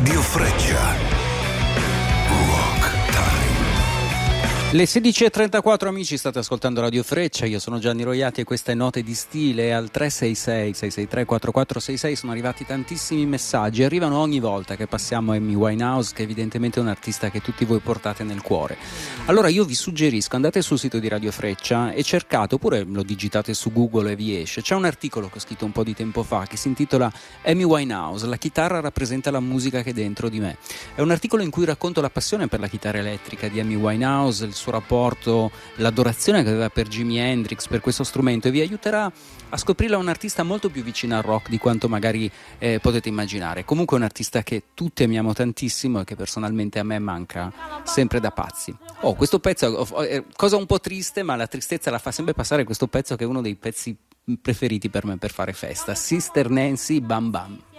Radio Freccia. Rock Time. Le 16.34, amici, state ascoltando Radio Freccia, io sono Gianni Roiati e questa è Note di Stile. Al 366-663-4466 sono arrivati tantissimi messaggi, arrivano ogni volta che passiamo Amy Winehouse, che evidentemente è un artista che tutti voi portate nel cuore. Allora io vi suggerisco, andate sul sito di Radio Freccia e cercate, oppure lo digitate su Google e vi esce, c'è un articolo che ho scritto un po' di tempo fa che si intitola Amy Winehouse, la chitarra rappresenta la musica che è dentro di me. È un articolo in cui racconto la passione per la chitarra elettrica di Amy Winehouse, il suo rapporto, l'adorazione che aveva per Jimi Hendrix, per questo strumento, e vi aiuterà a scoprirla un artista molto più vicino al rock di quanto magari potete immaginare. Comunque è un artista che tutti amiamo tantissimo e che personalmente a me manca sempre da pazzi. Questo pezzo, cosa un po' triste, ma la tristezza la fa sempre passare questo pezzo che è uno dei pezzi preferiti per me per fare festa. Sister Nancy, Bam Bam.